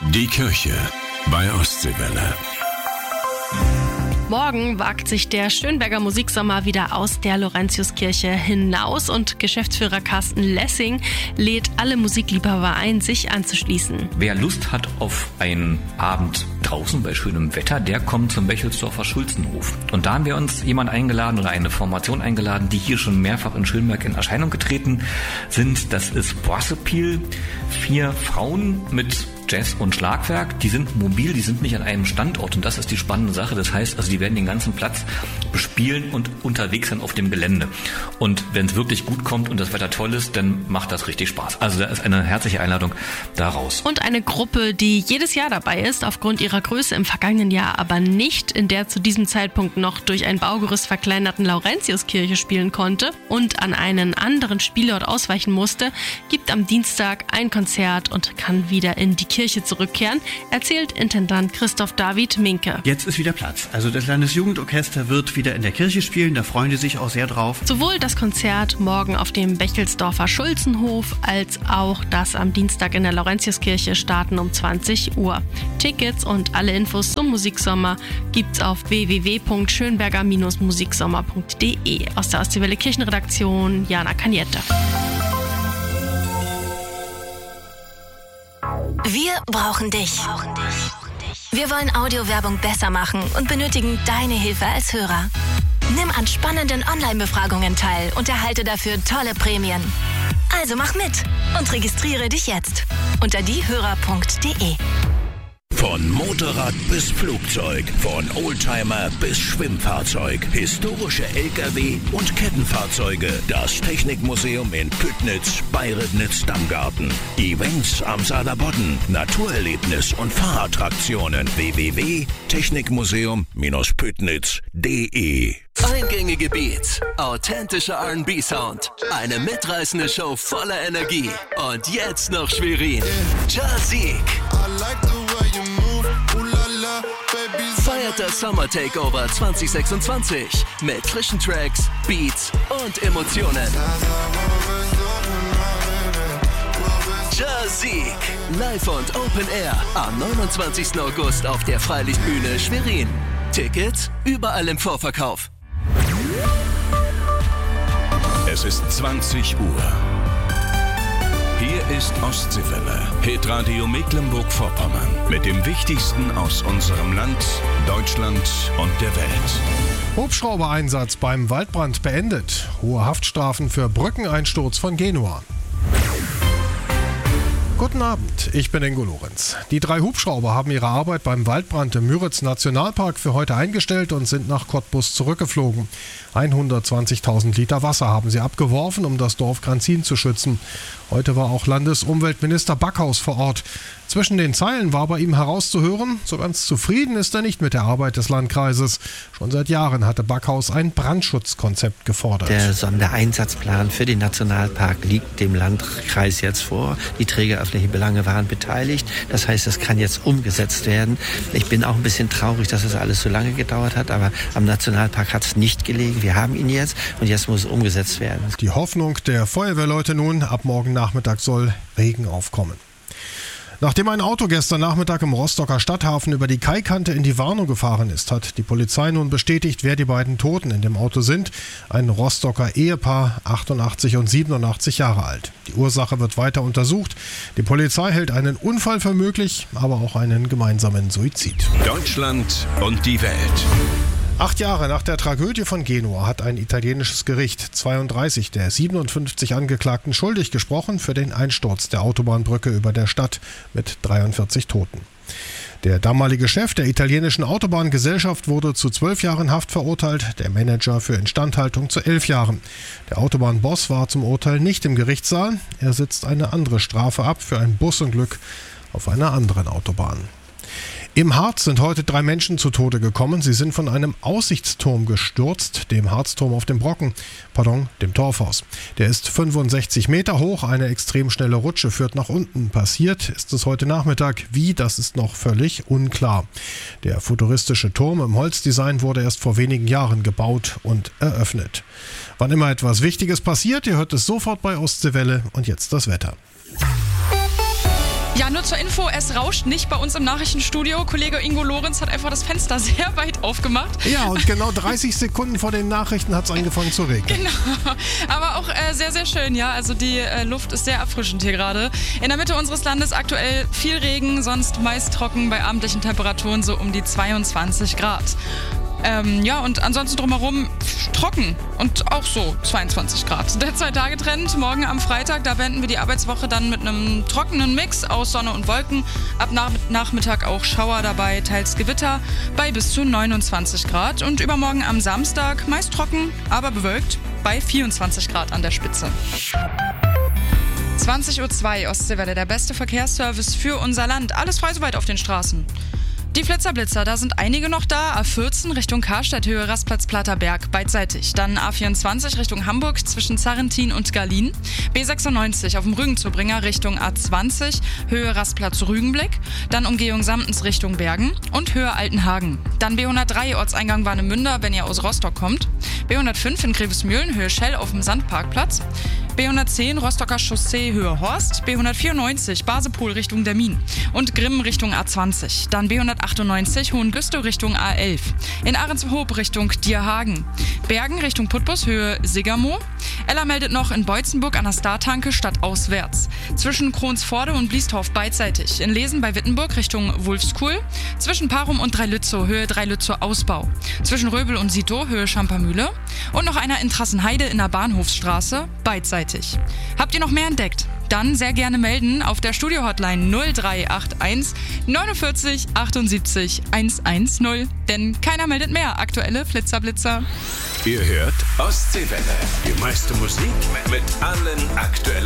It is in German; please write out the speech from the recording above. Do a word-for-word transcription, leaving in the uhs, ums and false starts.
Die Kirche bei Ostseewelle. Morgen wagt sich der Schönberger Musiksommer wieder aus der Laurentiuskirche hinaus und Geschäftsführer Carsten Lessing lädt alle Musikliebhaber ein, sich anzuschließen. Wer Lust hat auf einen Abend draußen bei schönem Wetter, der kommt zum Bechelsdorfer Schulzenhof. Und da haben wir uns jemanden eingeladen oder eine Formation eingeladen, die hier schon mehrfach in Schönberg in Erscheinung getreten sind. Das ist Boissepil, vier Frauen mit Jazz und Schlagwerk, die sind mobil, die sind nicht an einem Standort und das ist die spannende Sache. Das heißt, also die werden den ganzen Platz bespielen und unterwegs sein auf dem Gelände. Und wenn es wirklich gut kommt und das Wetter toll ist, dann macht das richtig Spaß. Also da ist eine herzliche Einladung da raus. Und eine Gruppe, die jedes Jahr dabei ist, aufgrund ihrer Größe im vergangenen Jahr aber nicht in der zu diesem Zeitpunkt noch durch ein Baugerüst verkleinerten Laurentiuskirche spielen konnte und an einen anderen Spielort ausweichen musste, gibt am Dienstag ein Konzert und kann wieder in die Kirche zurückkehren, erzählt Intendant Christoph David Minke. Jetzt ist wieder Platz. Also das Landesjugendorchester wird wieder in der Kirche spielen, da freuen die sich auch sehr drauf. Sowohl das Konzert morgen auf dem Bechelsdorfer Schulzenhof als auch das am Dienstag in der Laurentiuskirche starten um zwanzig Uhr. Tickets und alle Infos zum Musiksommer gibt's auf w w w punkt schönberger Bindestrich musiksommer punkt d e. Aus der Ostseewelle Kirchenredaktion Jana Kaniette. Wir brauchen dich. Wir wollen Audiowerbung besser machen und benötigen deine Hilfe als Hörer. Nimm an spannenden Online-Befragungen teil und erhalte dafür tolle Prämien. Also mach mit und registriere dich jetzt unter diehörer punkt d e. Von Motorrad bis Flugzeug, von Oldtimer bis Schwimmfahrzeug, historische L K W und Kettenfahrzeuge. Das Technikmuseum in Püttnitz bei Ribnitz-Damgarten. Events am Saarlandbodden, Naturerlebnis und Fahrattraktionen. w w w punkt technikmuseum Bindestrich püttnitz punkt d e. Eingängige Beats, authentischer R and B-Sound, eine mitreißende Show voller Energie und jetzt noch Schwerin. Jazik feiert das Summer Takeover zwanzig sechsundzwanzig mit frischen Tracks, Beats und Emotionen. Jazik, live und Open Air am neunundzwanzigsten August auf der Freilichtbühne Schwerin. Tickets überall im Vorverkauf. Es ist zwanzig Uhr. Hier ist Ostseewelle, Hitradio Mecklenburg-Vorpommern. Mit dem Wichtigsten aus unserem Land, Deutschland und der Welt. Hubschrauber-Einsatz beim Waldbrand beendet. Hohe Haftstrafen für Brückeneinsturz von Genua. Guten Abend, ich bin Ingo Lorenz. Die drei Hubschrauber haben ihre Arbeit beim Waldbrand im Müritz-Nationalpark für heute eingestellt und sind nach Cottbus zurückgeflogen. hundertzwanzigtausend Liter Wasser haben sie abgeworfen, um das Dorf Granzin zu schützen. Heute war auch Landesumweltminister Backhaus vor Ort. Zwischen den Zeilen war bei ihm herauszuhören, so ganz zufrieden ist er nicht mit der Arbeit des Landkreises. Schon seit Jahren hatte Backhaus ein Brandschutzkonzept gefordert. Der Sondereinsatzplan für den Nationalpark liegt dem Landkreis jetzt vor. Die Träger öffentlicher Belange waren beteiligt. Das heißt, es kann jetzt umgesetzt werden. Ich bin auch ein bisschen traurig, dass es alles so lange gedauert hat, aber am Nationalpark hat es nicht gelegen. Wir haben ihn jetzt und jetzt muss es umgesetzt werden. Die Hoffnung der Feuerwehrleute nun, ab morgen Nachmittag soll Regen aufkommen. Nachdem ein Auto gestern Nachmittag im Rostocker Stadthafen über die Kaikante in die Warnow gefahren ist, hat die Polizei nun bestätigt, wer die beiden Toten in dem Auto sind. Ein Rostocker Ehepaar, achtundachtzig und siebenundachtzig Jahre alt. Die Ursache wird weiter untersucht. Die Polizei hält einen Unfall für möglich, aber auch einen gemeinsamen Suizid. Deutschland und die Welt. Acht Jahre nach der Tragödie von Genua hat ein italienisches Gericht zweiunddreißig der siebenundfünfzig Angeklagten schuldig gesprochen für den Einsturz der Autobahnbrücke über der Stadt mit dreiundvierzig Toten. Der damalige Chef der italienischen Autobahngesellschaft wurde zu zwölf Jahren Haft verurteilt, der Manager für Instandhaltung zu elf Jahren. Der Autobahnboss war zum Urteil nicht im Gerichtssaal. Er sitzt eine andere Strafe ab für ein Busunglück auf einer anderen Autobahn. Im Harz sind heute drei Menschen zu Tode gekommen. Sie sind von einem Aussichtsturm gestürzt, dem Harzturm auf dem Brocken, pardon, dem Torfhaus. Der ist fünfundsechzig Meter hoch, eine extrem schnelle Rutsche führt nach unten. Passiert ist es heute Nachmittag. Wie, das ist noch völlig unklar. Der futuristische Turm im Holzdesign wurde erst vor wenigen Jahren gebaut und eröffnet. Wann immer etwas Wichtiges passiert, ihr hört es sofort bei Ostseewelle und jetzt das Wetter. Ja, nur zur Info, es rauscht nicht bei uns im Nachrichtenstudio. Kollege Ingo Lorenz hat einfach das Fenster sehr weit aufgemacht. Ja, und genau dreißig Sekunden vor den Nachrichten hat es angefangen zu regnen. Genau, aber auch äh, sehr, sehr schön, ja. Also die äh, Luft ist sehr erfrischend hier gerade. In der Mitte unseres Landes aktuell viel Regen, sonst meist trocken bei abendlichen Temperaturen so um die zweiundzwanzig Grad. Ähm, ja, und ansonsten drumherum trocken und auch so zweiundzwanzig Grad. Der Zwei-Tage-Trend, morgen am Freitag, da beenden wir die Arbeitswoche dann mit einem trockenen Mix aus Sonne und Wolken. Ab nach- Nachmittag auch Schauer dabei, teils Gewitter bei bis zu neunundzwanzig Grad. Und übermorgen am Samstag meist trocken, aber bewölkt bei vierundzwanzig Grad an der Spitze. zwanzig Uhr zwei, Ostseewelle, der beste Verkehrsservice für unser Land. Alles frei soweit auf den Straßen. Die Flitzer-Blitzer, da sind einige noch da. A vierzehn Richtung Karstadt, Höhe Rastplatz Platterberg, beidseitig. Dann A vierundzwanzig Richtung Hamburg zwischen Zarrentin und Garlin. B sechsundneunzig auf dem Rügenzubringer Richtung A zwanzig, Höhe Rastplatz Rügenblick. Dann Umgehung Samtens Richtung Bergen und Höhe Altenhagen. Dann B hundertdrei, Orteingang Warnemünde, wenn ihr aus Rostock kommt. B hundertfünf in Grevesmühlen, Höhe Schell auf dem Sandparkplatz. B hundertzehn Rostocker Chaussee, Höhe Horst. B hundertvierundneunzig Basepol Richtung Dermin. Und Grimm Richtung A zwanzig. Dann B hundertachtundneunzig Hohengüstow Richtung A elf. In Ahrenshoop Richtung Dierhagen. Bergen Richtung Putbus, Höhe Siggermoor. Ella meldet noch in Beutzenburg an der Startanke stadtauswärts. Zwischen Kronsforde und Bliestorf beidseitig. In Lesen bei Wittenburg Richtung Wulfskuhl. Zwischen Parum und Dreilützow, Höhe Dreilützow Ausbau. Zwischen Röbel und Sito, Höhe Schampermühle. Und noch einer in Trassenheide in der Bahnhofsstraße, beidseitig. Habt ihr noch mehr entdeckt? Dann sehr gerne melden auf der Studio-Hotline null drei acht eins neunundvierzig achtundsiebzig hundertzehn. Denn keiner meldet mehr. Aktuelle Flitzer-Blitzer. Ihr hört Ostseewelle. Die meiste Musik mit allen aktuellen